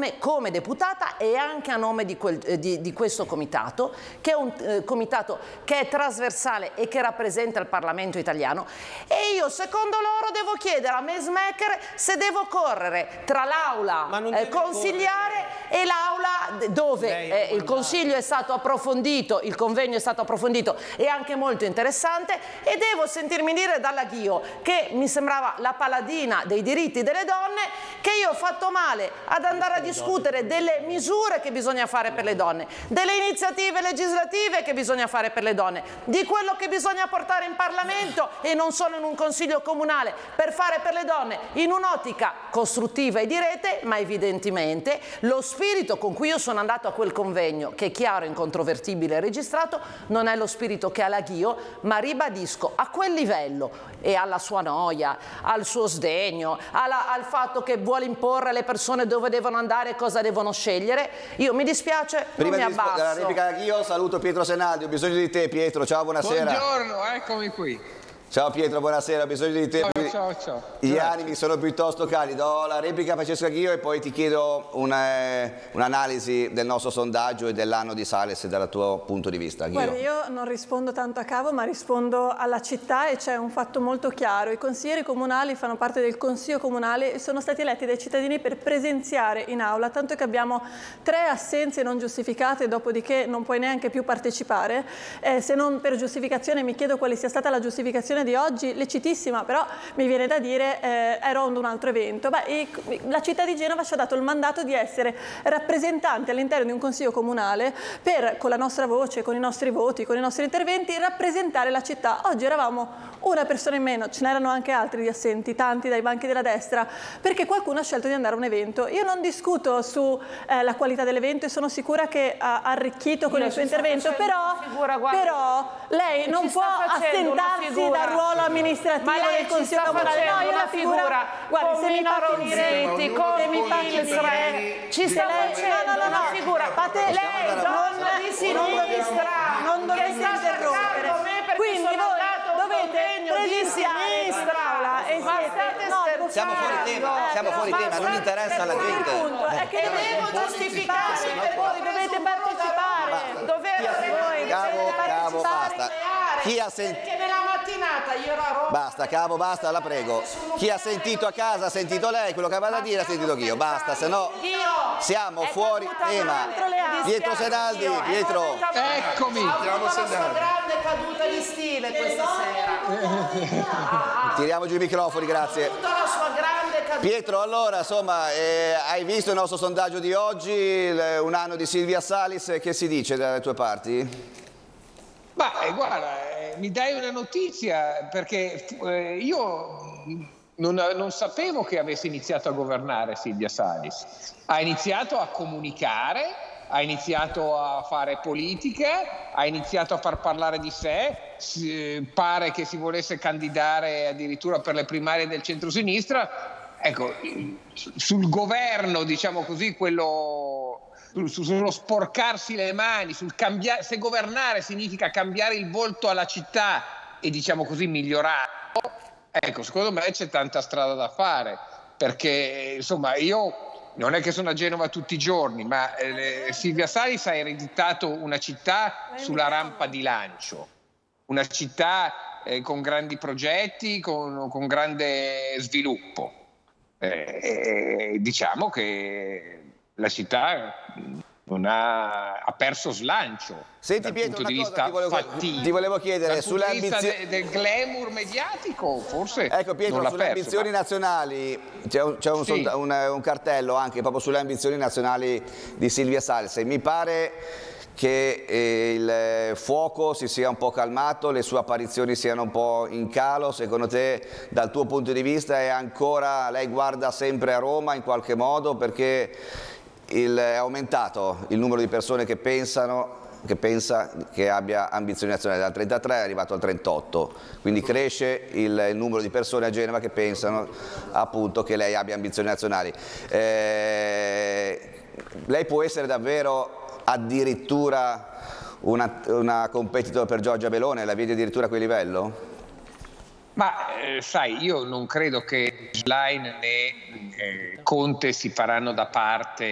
nome come deputata e anche a nome di questo comitato, che è un comitato che è trasversale e che rappresenta il Parlamento italiano. E io, secondo loro, devo chiedere a Mesemeker se devo correre tra l'aula consigliare e l'aula dove il consiglio è stato approfondito, il convegno è stato approfondito e anche molto interessante, e devo sentirmi dire dalla Ghio, che mi sembrava la paladina dei diritti delle donne, che io ho fatto male ad andare a discutere delle misure che bisogna fare per le donne, delle iniziative legislative che bisogna fare per le donne, di quello che bisogna portare in Parlamento e non solo in un consiglio comunale per fare per le donne in un'ottica costruttiva e di rete, ma evidentemente lo spirito con cui io sono andato a quel convegno, che è chiaro, incontrovertibile e registrato, non è lo spirito che ha la Ghio, ma ribadisco, a quel livello e alla sua noia, al suo sdegno, al fatto che vuole imporre alle persone dove devono andare e cosa devono scegliere, io mi dispiace, prima non mi abbasso. Prima di replica la Ghio, saluto Pietro Senaldi, ho bisogno di te Pietro, ciao, buonasera. Buongiorno, eccomi qui. Ciao Pietro, buonasera, ho bisogno di te. Ciao. Gli animi sono piuttosto caldi. Do la replica a Francesca Ghio e poi ti chiedo un'analisi del nostro sondaggio e dell'anno di Sales dal tuo punto di vista. Ghio. Guarda, io non rispondo tanto a Cavo, ma rispondo alla città, e c'è un fatto molto chiaro. I consiglieri comunali fanno parte del Consiglio Comunale e sono stati eletti dai cittadini per presenziare in aula, tanto che abbiamo 3 assenze non giustificate, dopodiché non puoi neanche più partecipare. Se non per giustificazione, mi chiedo quale sia stata la giustificazione di oggi, lecitissima, però mi viene da dire ero ad un altro evento. La città di Genova ci ha dato il mandato di essere rappresentante all'interno di un consiglio comunale per, con la nostra voce, con i nostri voti, con i nostri interventi, rappresentare la città. Oggi eravamo una persona in meno, ce n'erano anche altri di assenti, tanti dai banchi della destra, perché qualcuno ha scelto di andare a un evento. Io non discuto sulla qualità dell'evento e sono sicura che ha arricchito con il suo intervento, però lei non può assentarsi dal ruolo amministrativo del Consiglio Comunale. No, io la figura, guardi, se mi ci sta facendo una figura. Lei non dovete interrompere. Quindi voi dovete Siamo fuori tema, non interessa alla gente. Il punto è che devo giustificarsi per voi, dovete partecipare. Cavo, basta. Chi ha sentito? Perché nella mattinata io ero a Roma. Basta, Cavo, basta, la prego. Chi ha sentito a casa ha sentito lei, quello che aveva da dire ha sentito Ghio. Basta, se no siamo fuori tema. Pietro Senaldi, Pietro. Eccomi. Ha avuto la sua grande caduta di stile questa sera. Tiriamo giù i microfoni, grazie. Pietro, allora, insomma, hai visto il nostro sondaggio di oggi, un anno di Silvia Salis, che si dice dalle tue parti? Guarda, mi dai una notizia, perché io non sapevo che avesse iniziato a governare Silvia Salis. Ha iniziato a comunicare, ha iniziato a fare politica, ha iniziato a far parlare di sé, pare che si volesse candidare addirittura per le primarie del centrosinistra. Ecco, sul governo, diciamo così, sullo sporcarsi le mani, se governare significa cambiare il volto alla città e, diciamo così, migliorarlo, ecco, secondo me c'è tanta strada da fare, perché insomma io non è che sono a Genova tutti i giorni, ma Silvia Salis ha ereditato una città sulla rampa di lancio, una città con grandi progetti, con grande sviluppo. Diciamo che la città ha perso slancio. Senti Pietro, una cosa ti volevo chiedere sulle ambizioni del glamour mediatico, forse. Ecco Pietro, sulle ambizioni nazionali c'è un cartello anche proprio sulle ambizioni nazionali di Silvia Salis. Mi pare che il fuoco si sia un po' calmato, le sue apparizioni siano un po' in calo. Secondo te, dal tuo punto di vista, lei guarda sempre a Roma in qualche modo, perché è aumentato il numero di persone che pensa che abbia ambizioni nazionali, dal 33 è arrivato al 38, quindi cresce il numero di persone a Genova che pensano appunto che lei abbia ambizioni nazionali. Lei può essere davvero addirittura una competitor per Giorgia Meloni? La vedi addirittura a quel livello? Sai, io non credo che Schlein né Conte si faranno da parte